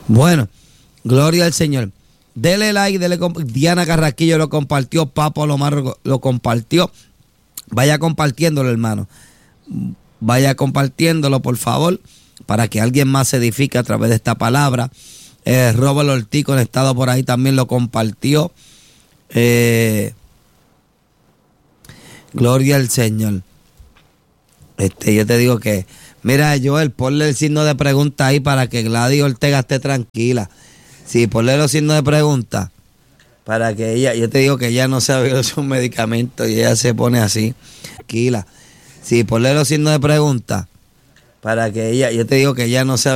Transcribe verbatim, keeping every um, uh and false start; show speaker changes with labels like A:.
A: Bueno, gloria al Señor. Dele like, dele comp- Diana Carrasquillo lo compartió, Papo Lomar lo compartió. Vaya compartiéndolo, hermano. Vaya compartiéndolo, por favor, para que alguien más se edifique a través de esta palabra. Eh, Robert Ortiz, conectado por ahí, también lo compartió. Eh, gloria al Señor. Este, yo te digo que, mira, Joel, ponle el signo de pregunta ahí para que Gladys Ortega esté tranquila. Sí, ponle los signos de pregunta para que ella, yo te digo que ella no sabe sus medicamentos y ella se pone así, tranquila. Sí, ponle los signos de pregunta para que ella, yo te digo que ella no sabe